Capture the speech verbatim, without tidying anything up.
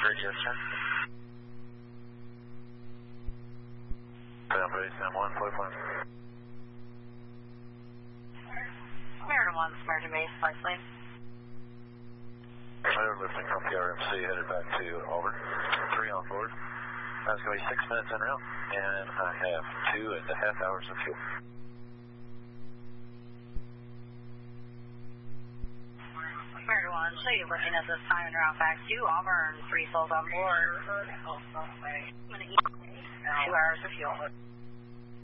radio check. Sound base, Sam one, flight plan. Meriden one, Samaritan Base, flight plane. We're lifting from P R M C, headed back to Auburn. Three on board. That's going to be six minutes en route, and I have two and a half hours of fuel. Meriden one, so you're looking at this time en route back to Auburn, three souls on board. I'm going to eat two hours of fuel.